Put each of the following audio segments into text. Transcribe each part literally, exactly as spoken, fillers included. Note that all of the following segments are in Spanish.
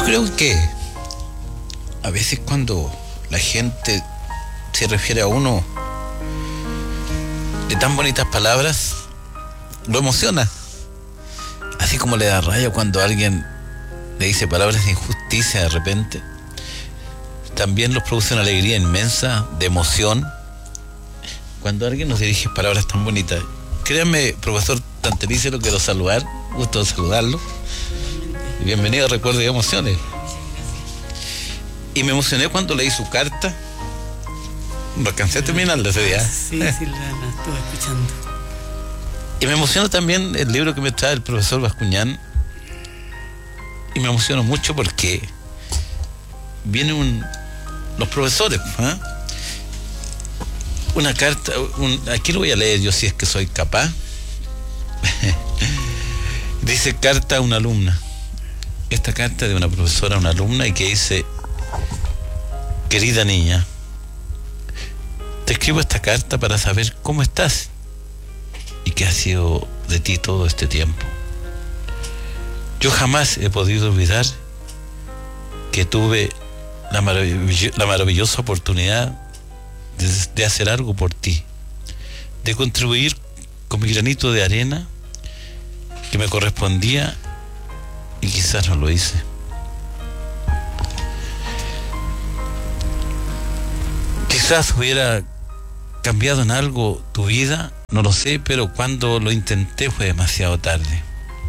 creo que a veces cuando la gente se refiere a uno de tan bonitas palabras, lo emociona. Así como le da rabia cuando alguien le dice palabras de injusticia de repente, también nos produce una alegría inmensa, de emoción, cuando alguien nos dirige palabras tan bonitas. Créanme, profesor Tantelice, lo quiero saludar, gusto de saludarlo. Bienvenido a Recuerdos y Emociones. Y me emocioné cuando leí su carta. No alcancé a terminarla ese día. Sí, sí, la, la estuve escuchando. Y me emociona también el libro que me trae el profesor Bascuñán. Y me emociono mucho porque vienen un, los profesores, ¿eh? Una carta, un, aquí lo voy a leer yo si es que soy capaz. Dice: carta a una alumna. Esta carta de una profesora a una alumna, y que dice: querida niña, te escribo esta carta para saber cómo estás y qué ha sido de ti todo este tiempo. Yo jamás he podido olvidar que tuve la, maravill- la maravillosa oportunidad de, de hacer algo por ti, de contribuir con mi granito de arena que me correspondía, y quizás no lo hice. Quizás hubiera cambiado en algo tu vida, no lo sé, pero cuando lo intenté fue demasiado tarde.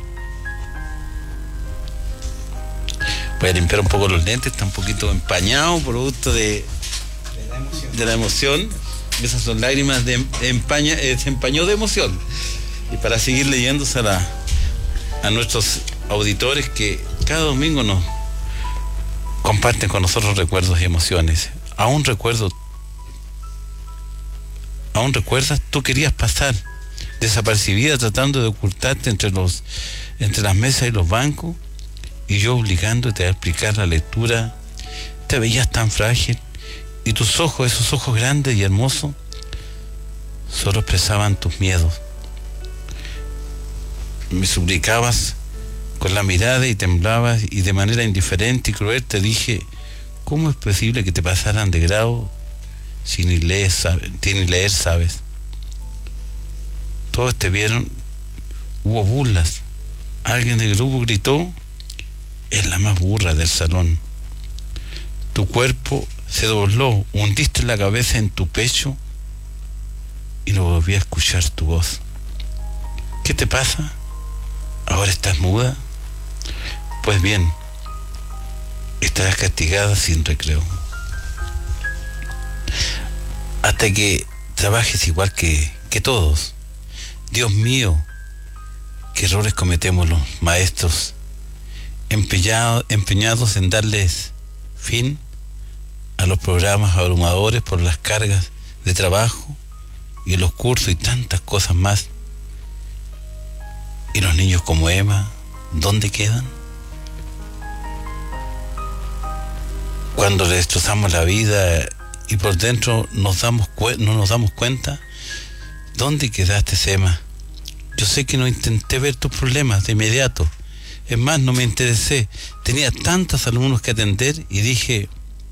Voy a limpiar un poco los lentes, está un poquito empañado, producto de, de, la, emoción. de la emoción. Esas son lágrimas de, de empaña, eh, se empañó de emoción. Y para seguir leyéndose a, la, a nuestros auditores que cada domingo nos comparten con nosotros recuerdos y emociones. Aún recuerdo, aún recuerdas, tú querías pasar desapercibida tratando de ocultarte entre los, entre las mesas y los bancos, y yo obligándote a explicar la lectura. Te veías tan frágil, y tus ojos, esos ojos grandes y hermosos, solo expresaban tus miedos. Me suplicabas con la mirada y temblabas, y de manera indiferente y cruel te dije: ¿cómo es posible que te pasaran de grado si ni lees, sabes, ni leer sabes? Todos te vieron, hubo burlas. Alguien del grupo gritó: es la más burra del salón. Tu cuerpo se dobló, hundiste la cabeza en tu pecho y no volví a escuchar tu voz. ¿Qué te pasa? ¿Ahora estás muda? Pues bien, estarás castigada sin recreo, hasta que trabajes igual que, que todos. Dios mío, qué errores cometemos los maestros, empeñado, empeñados en darles fin a los programas abrumadores por las cargas de trabajo y los cursos y tantas cosas más. ¿Y los niños como Emma, dónde quedan? Cuando le destrozamos la vida y por dentro nos damos cu- no nos damos cuenta, ¿dónde quedaste, Emma? Yo sé que no intenté ver tus problemas de inmediato. Es más, no me interesé. Tenía tantos alumnos que atender y dije: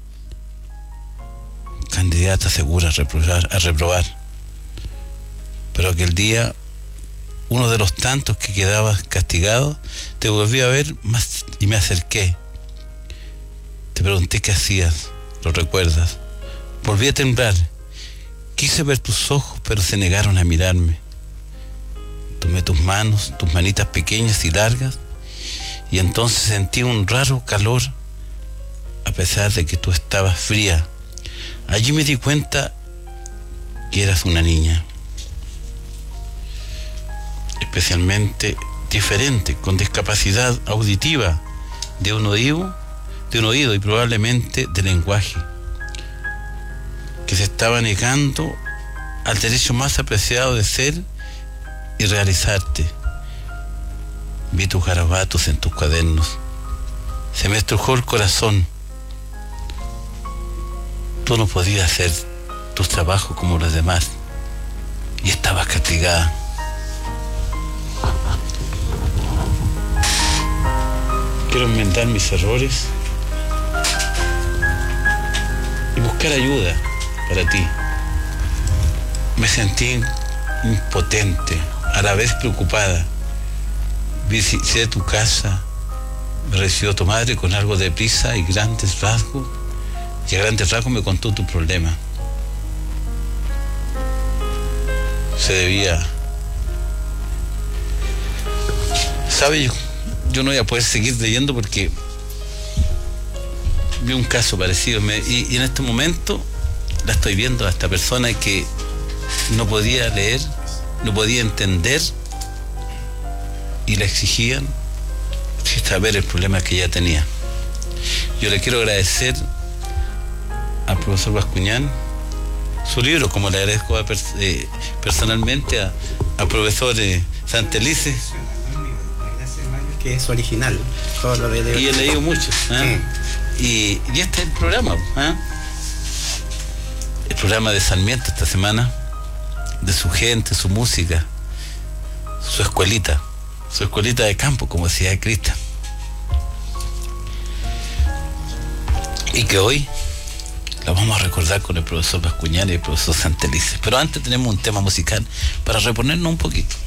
candidata segura a reprobar, a reprobar. Pero aquel día, uno de los tantos que quedaba castigado, te volví a ver más y me acerqué. Te pregunté qué hacías, ¿lo recuerdas? Volví a temblar. Quise ver tus ojos, pero se negaron a mirarme. Tomé tus manos, tus manitas pequeñas y largas, y entonces sentí un raro calor, a pesar de que tú estabas fría. Allí me di cuenta que eras una niña, especialmente diferente, con discapacidad auditiva de un oído, de un oído y probablemente de lenguaje, que se estaba negando al derecho más apreciado de ser y realizarte. Vi tus garabatos en tus cuadernos. Se me estrujó el corazón. Tú no podías hacer tus trabajos como los demás y estabas castigada. Quiero enmendar mis errores buscar ayuda para ti. Me sentí impotente, a la vez preocupada. Visité tu casa, me recibió tu madre con algo de prisa y grandes rasgos, y a grandes rasgos me contó tu problema. Se debía... ¿Sabe? Yo, yo no voy a poder seguir leyendo porque vi un caso parecido, me, y, y en este momento la estoy viendo a esta persona que no podía leer, no podía entender, y le exigían saber el problema que ella tenía. Yo le quiero agradecer al profesor Bascuñán su libro, como le agradezco a, eh, personalmente a, a profesor eh, Santelice, que es original. Todo lo de... Y he leído mucho. ¿eh? Sí. Y, y este es el programa. ¿eh? El programa de Sarmiento esta semana, de su gente, su música, su escuelita, su escuelita de campo, como decía Cristian. Y que hoy lo vamos a recordar con el profesor Bascuñán y el profesor Santelice. Pero antes tenemos un tema musical para reponernos un poquito.